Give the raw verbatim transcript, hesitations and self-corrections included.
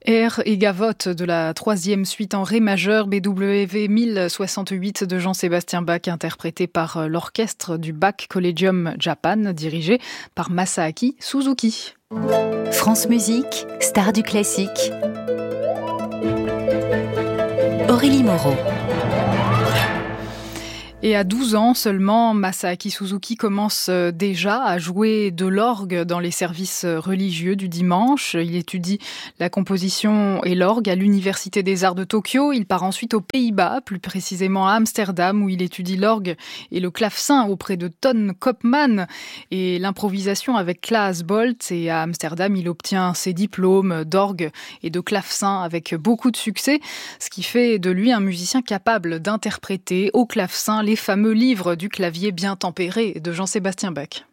Air et Gavotte de la troisième suite en ré majeur B W V mille soixante-huit de Jean-Sébastien Bach, interprété par l'orchestre du Bach Collegium Japan, dirigé par Masaaki Suzuki. France Musique, star du classique. Aurélie Moreau. Et à douze ans seulement, Masaaki Suzuki commence déjà à jouer de l'orgue dans les services religieux du dimanche. Il étudie la composition et l'orgue à l'Université des Arts de Tokyo. Il part ensuite aux Pays-Bas, plus précisément à Amsterdam, où il étudie l'orgue et le clavecin auprès de Ton Koopman et l'improvisation avec Klaas Bolt. Et à Amsterdam, il obtient ses diplômes d'orgue et de clavecin avec beaucoup de succès, ce qui fait de lui un musicien capable d'interpréter au clavecin les fameux livres du clavier bien tempéré de Jean-Sébastien Bach.